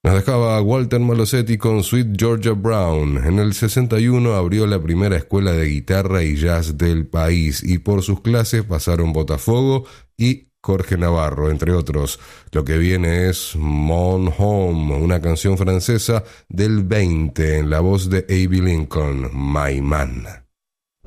Nos dejaba Walter Malosetti con Sweet Georgia Brown. En el 61 abrió la primera escuela de guitarra y jazz del país y por sus clases pasaron Botafogo y Jorge Navarro, entre otros. Lo que viene es Mon Home, una canción francesa del 20 en la voz de Abbey Lincoln, My Man.